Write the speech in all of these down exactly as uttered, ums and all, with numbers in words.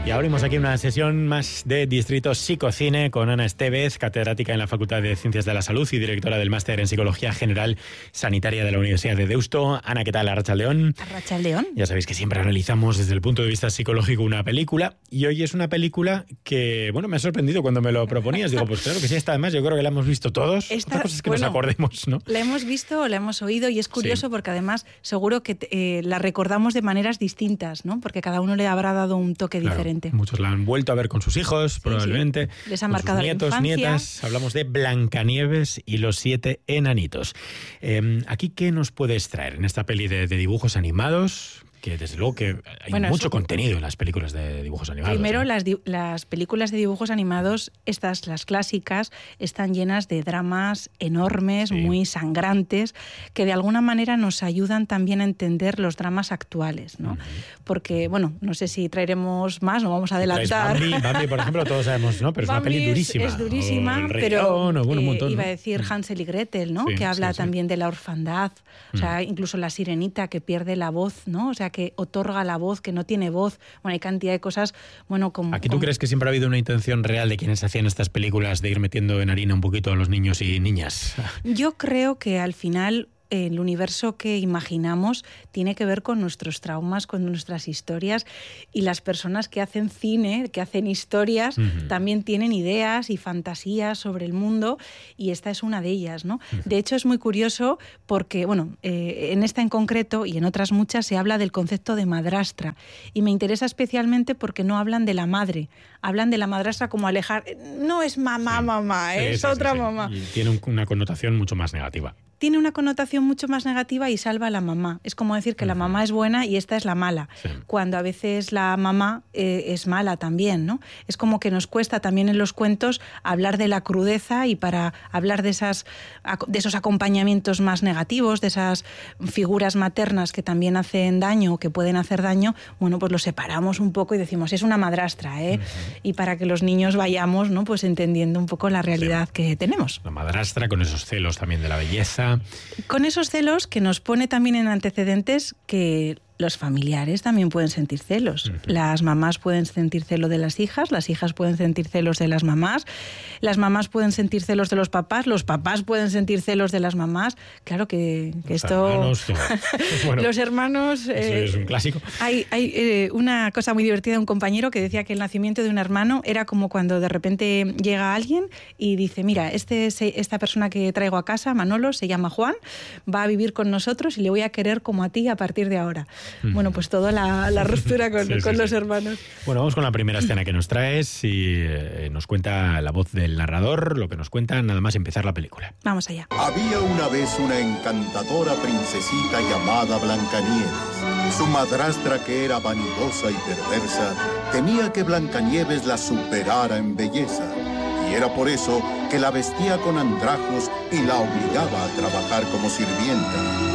Y abrimos aquí una sesión más de Distrito Psicocine con Ana Estevez, catedrática en la Facultad de Ciencias de la Salud y directora del Máster en Psicología General Sanitaria de la Universidad de Deusto. Ana, ¿qué tal? Arratsaldeón. Arratsaldeón. Ya sabéis que siempre analizamos desde el punto de vista psicológico una película, y hoy es una película que, bueno, me ha sorprendido cuando me lo proponías. Digo, pues claro que sí, esta además yo creo que la hemos visto todos. Esta, Otra cosa es que bueno, nos acordemos, ¿no? La hemos visto, la hemos oído, y es curioso sí. porque además seguro que eh, la recordamos de maneras distintas, ¿no? Porque cada uno le habrá dado un toque claro, diferente. Muchos la han vuelto a ver con sus hijos, sí, probablemente. Sí. Les ha marcado nietos, la infancia. Nietas. Hablamos de Blancanieves y los siete enanitos. Eh, ¿Aquí qué nos puedes traer en esta peli de, de dibujos animados? Que desde luego que hay bueno, mucho contenido en las películas de dibujos animados. Primero, ¿eh? las, di- las películas de dibujos animados, estas, las clásicas, están llenas de dramas enormes, sí. muy sangrantes, que de alguna manera nos ayudan también a entender los dramas actuales, ¿no? Uh-huh. Porque, bueno, no sé si traeremos más, no vamos a adelantar. Bambi, Bambi, por ejemplo, todos sabemos, ¿no? Pero Bambi es una peli durísima. Es, es durísima, o pero León, o bueno, un montón, eh, iba ¿no? a decir Hansel y Gretel, ¿no? Sí, que habla sí, sí. también de la orfandad, o sea, uh-huh. incluso la sirenita que pierde la voz, ¿no? O sea, que otorga la voz, que no tiene voz. Bueno, hay cantidad de cosas, bueno, como... ¿Aquí tú como... crees que siempre ha habido una intención real de quienes hacían estas películas de ir metiendo en harina un poquito a los niños y niñas? Yo creo que al final el universo que imaginamos tiene que ver con nuestros traumas, con nuestras historias, y las personas que hacen cine, que hacen historias, uh-huh. también tienen ideas y fantasías sobre el mundo, y esta es una de ellas, ¿no? Uh-huh. De hecho, es muy curioso porque, bueno, eh, en esta en concreto y en otras muchas se habla del concepto de madrastra, y me interesa especialmente porque no hablan de la madre, hablan de la madrastra como alejar, no es mamá, sí. mamá, sí, es sí, otra sí, sí. mamá. Y tiene una connotación mucho más negativa. Tiene una connotación mucho más negativa y salva a la mamá. Es como decir que uh-huh. la mamá es buena y esta es la mala, sí. cuando a veces la mamá eh, es mala también, ¿no? Es como que nos cuesta también en los cuentos hablar de la crudeza, y para hablar de, esas, de esos acompañamientos más negativos, de esas figuras maternas que también hacen daño, que pueden hacer daño, bueno, pues los separamos un poco y decimos, es una madrastra, ¿eh? Uh-huh. Y para que los niños vayamos, ¿no? Pues entendiendo un poco la realidad sí. que tenemos. La madrastra con esos celos también de la belleza. Con esos celos que nos pone también en antecedentes que los familiares también pueden sentir celos. Uh-huh. Las mamás pueden sentir celo de las hijas, las hijas pueden sentir celos de las mamás, las mamás pueden sentir celos de los papás, los papás pueden sentir celos de las mamás. Claro que, que los esto... Hermanos, bueno, los hermanos... Eh, es un clásico. Hay, hay eh, una cosa muy divertida de un compañero que decía que el nacimiento de un hermano era como cuando de repente llega alguien y dice, mira, este, esta persona que traigo a casa, Manolo, se llama Juan, va a vivir con nosotros y le voy a querer como a ti a partir de ahora. Bueno, pues toda la, la ruptura con, sí, con sí, los sí. hermanos. Bueno, vamos con la primera escena que nos traes y eh, nos cuenta la voz del narrador, lo que nos cuenta nada más empezar la película. Vamos allá. Había una vez una encantadora princesita llamada Blancanieves. Su madrastra, que era vanidosa y perversa, temía que Blancanieves la superara en belleza. Y era por eso que la vestía con andrajos y la obligaba a trabajar como sirvienta.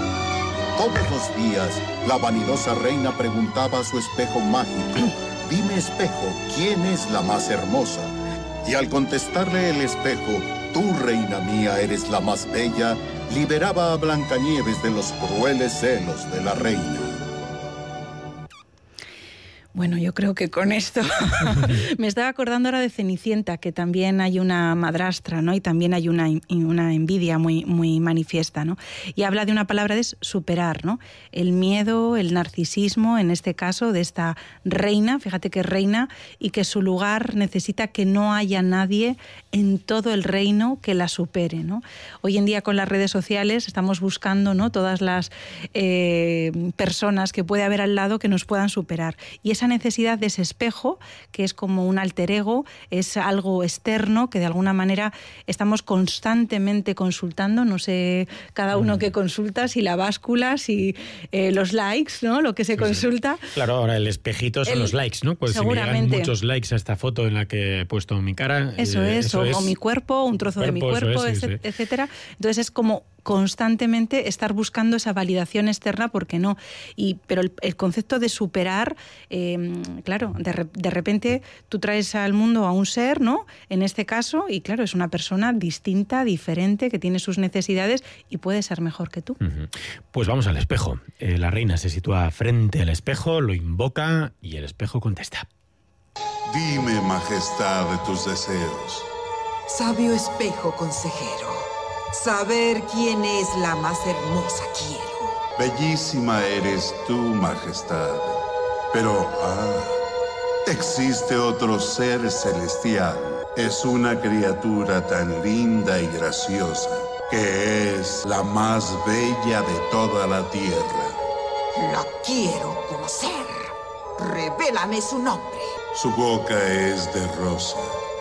Todos los días, la vanidosa reina preguntaba a su espejo mágico, dime, espejo, ¿quién es la más hermosa? Y al contestarle el espejo, tú, reina mía, eres la más bella, liberaba a Blancanieves de los crueles celos de la reina. Bueno, yo creo que con esto me estaba acordando ahora de Cenicienta, que también hay una madrastra, ¿no? Y también hay una, una envidia muy, muy manifiesta, ¿no? Y habla de una palabra de superar, ¿no? El miedo, el narcisismo, en este caso, de esta reina, fíjate que es reina, y que su lugar necesita que no haya nadie en todo el reino que la supere, ¿no? Hoy en día con las redes sociales estamos buscando, ¿no? Todas las eh, personas que puede haber al lado que nos puedan superar. Y esa necesidad de ese espejo, que es como un alter ego, es algo externo que de alguna manera estamos constantemente consultando, no sé cada uno que consulta, si la báscula, si eh, los likes, ¿no? Lo que se sí, consulta. Sí. Claro, ahora el espejito son el, los likes, ¿no? Pues seguramente. Si me llegan muchos likes a esta foto en la que he puesto mi cara. Eso eh, es, eso o, es, o mi cuerpo, un trozo cuerpo, de mi cuerpo, es, sí, et- sí. etcétera. Entonces es como constantemente estar buscando esa validación externa, ¿por qué no? Y, pero el, el concepto de superar, eh, claro, de, re, de repente tú traes al mundo a un ser, ¿no? En este caso, y claro, es una persona distinta, diferente, que tiene sus necesidades y puede ser mejor que tú. Uh-huh. Pues vamos al espejo. Eh, la reina se sitúa frente al espejo, lo invoca y el espejo contesta. Dime, majestad, de tus deseos. Sabio espejo consejero, saber quién es la más hermosa quiero. Bellísima eres tú, majestad. Pero, ah, existe otro ser celestial. Es una criatura tan linda y graciosa que es la más bella de toda la tierra. La quiero conocer. Revélame su nombre. Su boca es de rosa.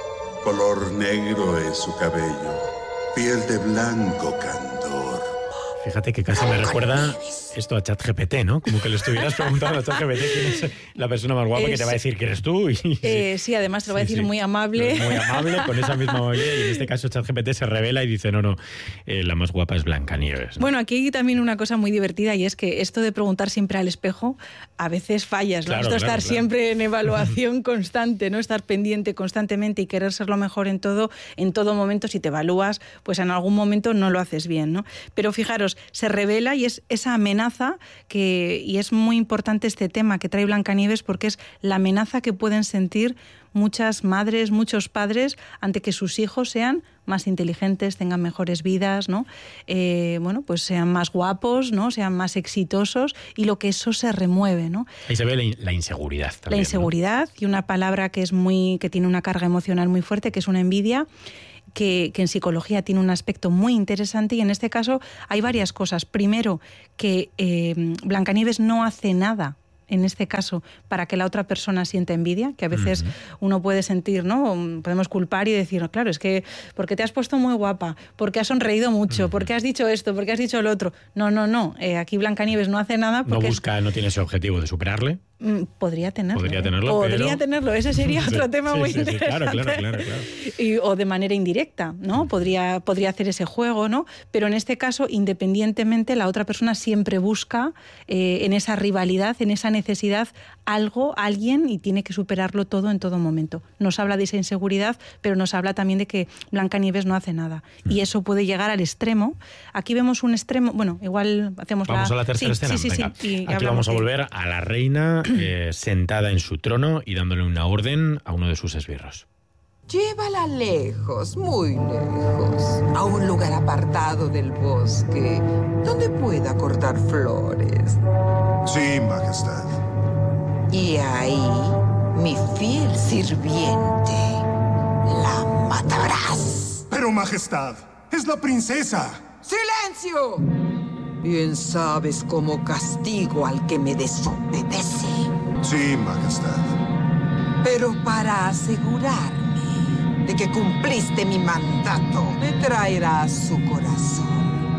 Color negro es su cabello. Piel de blanco candor. Fíjate que casi me recuerda esto a ChatGPT, ¿no? Como que le estuvieras preguntando a ChatGPT quién es la persona más guapa es, que te va a decir que eres tú. Y, eh, sí, además te lo va a decir sí, sí. muy amable. Muy amable, con esa misma amabilidad. Y en este caso ChatGPT se revela y dice, no, no, eh, la más guapa es Blancanieves, ¿no? Bueno, aquí hay también una cosa muy divertida y es que esto de preguntar siempre al espejo, a veces fallas, ¿no? Claro, esto claro, estar claro. siempre en evaluación constante, ¿no? Estar pendiente constantemente y querer ser lo mejor en todo, en todo momento. Si te evalúas, pues en algún momento no lo haces bien, ¿no? Pero fijaros, se revela y es esa amenaza que, y es muy importante este tema que trae Blancanieves porque es la amenaza que pueden sentir muchas madres, muchos padres ante que sus hijos sean más inteligentes, tengan mejores vidas, ¿no? Eh, bueno, pues sean más guapos, ¿no? Sean más exitosos y lo que eso se remueve, ¿no? Ahí se ve la, in- la inseguridad también. La inseguridad, ¿no? Y una palabra que es muy, que tiene una carga emocional muy fuerte, que es una envidia. Que, que en psicología tiene un aspecto muy interesante y en este caso hay varias cosas. Primero, que eh, Blancanieves no hace nada en este caso para que la otra persona sienta envidia, que a veces uh-huh. uno puede sentir, ¿no? Podemos culpar y decir, no, claro, es que porque te has puesto muy guapa, porque has sonreído mucho, uh-huh. porque has dicho esto, porque has dicho lo otro. No, no, no. Eh, aquí Blancanieves no hace nada porque... No busca, no tiene ese objetivo de superarle. Podría tenerlo. Podría ¿eh? tenerlo, Podría pero... tenerlo. Ese sería sí, otro tema sí, muy sí, interesante. Sí, claro, claro, claro, claro. Y, o de manera indirecta, ¿no? Podría, podría hacer ese juego, ¿no? Pero en este caso, independientemente, la otra persona siempre busca eh, en esa rivalidad, en esa necesidad, algo, alguien, y tiene que superarlo todo en todo momento. Nos habla de esa inseguridad, pero nos habla también de que Blancanieves no hace nada. Y eso puede llegar al extremo. Aquí vemos un extremo, bueno, igual hacemos vamos la... a la tercera sí, escena. Sí, sí, Venga. sí. Aquí vamos a volver a la reina eh, sentada en su trono y dándole una orden a uno de sus esbirros. Llévala lejos, muy lejos, a un lugar apartado del bosque, donde pueda cortar flores. Sí, majestad. Y ahí, mi fiel sirviente, la matarás. Pero, majestad, es la princesa. ¡Silencio! Bien sabes cómo castigo al que me desobedece. Sí, majestad. Pero para asegurarme de que cumpliste mi mandato, me traerás su corazón.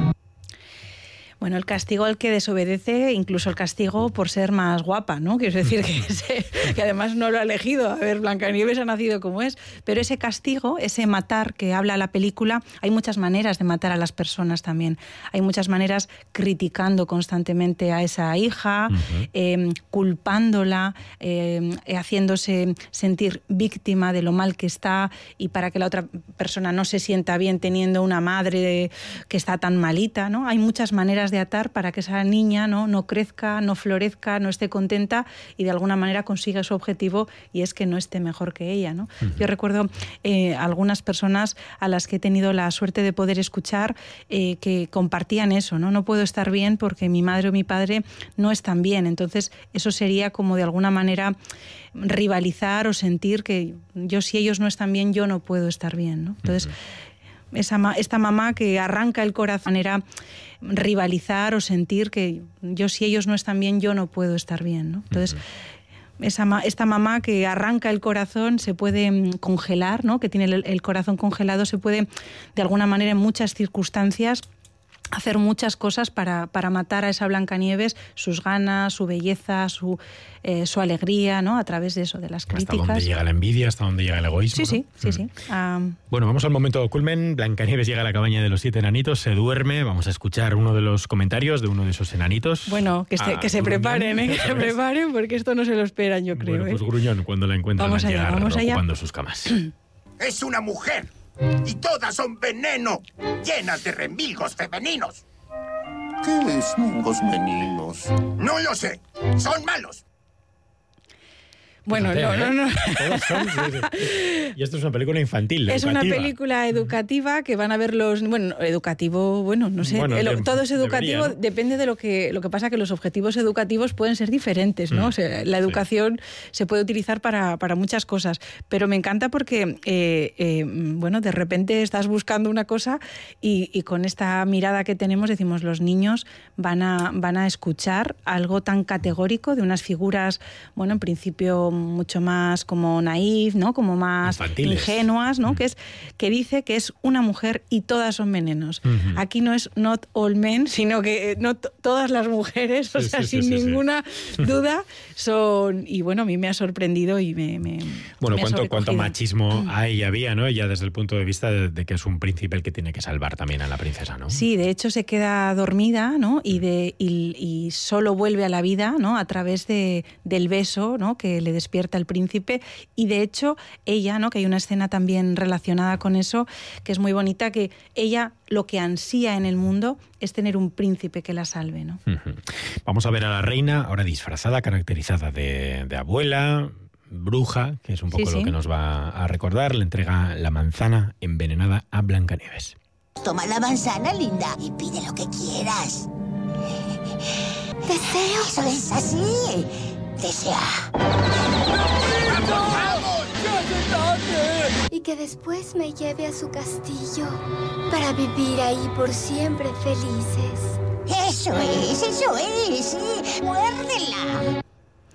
Bueno, el castigo al que desobedece, incluso el castigo por ser más guapa, ¿no? Quiero decir que, ese, que además no lo ha elegido. A ver, Blancanieves ha nacido como es. Pero ese castigo, ese matar que habla la película, hay muchas maneras de matar a las personas también. Hay muchas maneras criticando constantemente a esa hija, uh-huh. eh, culpándola, eh, haciéndose sentir víctima de lo mal que está y para que la otra persona no se sienta bien teniendo una madre que está tan malita, ¿no? Hay muchas maneras de atar para que esa niña no, no crezca, no florezca, no esté contenta y de alguna manera consiga su objetivo y es que no esté mejor que ella, ¿no? Uh-huh. Yo recuerdo eh, algunas personas a las que he tenido la suerte de poder escuchar eh, que compartían eso, ¿no? No puedo estar bien porque mi madre o mi padre no están bien. Entonces eso sería como de alguna manera rivalizar o sentir que yo si ellos no están bien, yo no puedo estar bien, ¿no? Entonces... Uh-huh. Esa, esta mamá que arranca el corazón era rivalizar o sentir que yo si ellos no están bien, yo no puedo estar bien, ¿no? Entonces, uh-huh. esa, esta mamá que arranca el corazón se puede congelar, ¿no? Que tiene el, el corazón congelado, se puede, de alguna manera, en muchas circunstancias, hacer muchas cosas para, para matar a esa Blancanieves, sus ganas, su belleza, su, eh, su alegría, ¿no? A través de eso, de las críticas. Hasta dónde llega la envidia, hasta dónde llega el egoísmo. Sí, ¿no? sí, sí, mm. sí. Um, bueno, vamos al momento culmen. Blancanieves llega a la cabaña de los siete enanitos, se duerme. Vamos a escuchar uno de los comentarios de uno de esos enanitos. Bueno, que se, que se preparen, ¿eh? Que se preparen, porque esto no se lo esperan, yo creo. Bueno, pues ¿eh? gruñón cuando la encuentran vamos al allá, llegar, vamos ocupando allá. sus camas. Es una mujer y todas son veneno, llenas de remilgos femeninos. ¿Qué es mingos meninos? No lo sé, son malos. Bueno, Fíjate, no, ¿eh? no, no. Todos son, sí, sí. Y esto es una película infantil, Es educativa. una película educativa que van a ver los... Bueno, educativo, bueno, no sé. Bueno, el- de- todo es educativo, debería, ¿no? depende de lo que... Lo que pasa que los objetivos educativos pueden ser diferentes, ¿no? Mm, O sea, la educación se puede utilizar para, para muchas cosas. Pero me encanta porque, eh, eh, bueno, de repente estás buscando una cosa y, y con esta mirada que tenemos decimos, los niños van a, van a escuchar algo tan categórico de unas figuras, bueno, en principio mucho más como naif, ¿no? Como más Infantiles. ingenuas, ¿no? Mm. Que es que dice que es una mujer y todas son venenos. Uh-huh. Aquí no es not all men, sino que no t- todas las mujeres, sí, o sea, sí, sin sí, ninguna sí. duda son... Y bueno, a mí me ha sorprendido y me, me Bueno, me cuánto, cuánto machismo hay y había, ¿no? Ya desde el punto de vista de, de que es un príncipe el que tiene que salvar también a la princesa, ¿no? Sí, de hecho se queda dormida, ¿no? Y, de, y, y solo vuelve a la vida, ¿no? A través de, del beso, ¿no? Que le despierta el príncipe. Y de hecho ella, ¿no? Que hay una escena también relacionada con eso, que es muy bonita, que ella lo que ansía en el mundo es tener un príncipe que la salve, ¿no? Uh-huh. Vamos a ver a la reina ahora disfrazada, caracterizada de, de abuela, bruja, que es un poco sí, lo sí. que nos va a recordar. Le entrega la manzana envenenada a Blancanieves. Toma la manzana, linda, y pide lo que quieras. Deseo. Eso es así. Desea. Y que después me lleve a su castillo para vivir ahí por siempre felices. Eso es, eso es, sí. Muérdela.